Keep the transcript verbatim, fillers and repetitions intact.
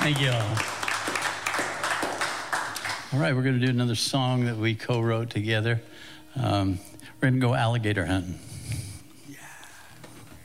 Thank you all. All right, we're going to do another song that we co-wrote together. Um, we're going to go alligator hunting.